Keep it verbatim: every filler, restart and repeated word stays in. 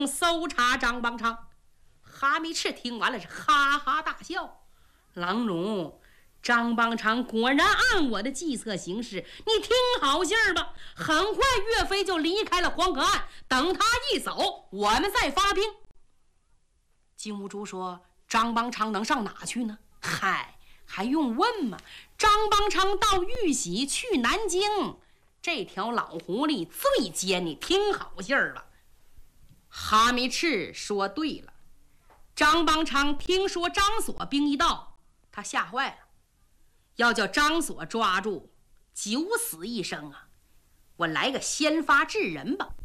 搜查张邦昌。哈密赤听完了是哈哈大笑。郎中，张邦昌果然按我的计策行事，你听好信儿吧。很快岳飞就离开了黄河岸，等他一走，我们再发兵。金兀术说：“张邦昌能上哪去呢？嗨，还用问吗？张邦昌到玉玺去南京，这条老狐狸最奸，你听好信儿吧。”哈密赤说：“对了。”张邦昌听说张所兵一到，他吓坏了，要叫张所抓住，九死一生啊！我来个先发制人吧。